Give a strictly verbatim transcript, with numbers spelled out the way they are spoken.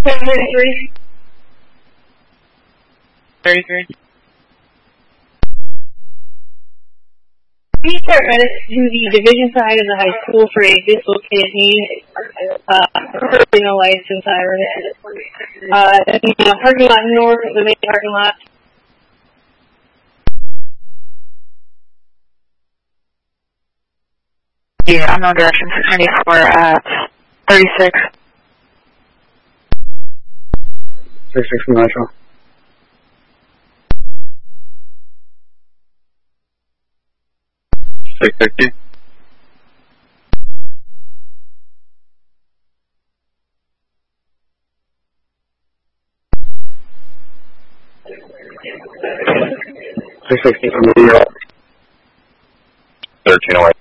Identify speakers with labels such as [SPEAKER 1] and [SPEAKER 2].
[SPEAKER 1] thirty-three.
[SPEAKER 2] thirty-three.
[SPEAKER 1] We start to the division side of the high school for a dislocated knee. Uh, currently no license siren. Uh, in the parking lot north of the main parking lot.
[SPEAKER 2] Yeah, I'm on direction six ninety-four at thirty-six.
[SPEAKER 3] thirty-six from Metro.
[SPEAKER 4] six sixty.
[SPEAKER 3] six sixty from New York.
[SPEAKER 4] thirteen away.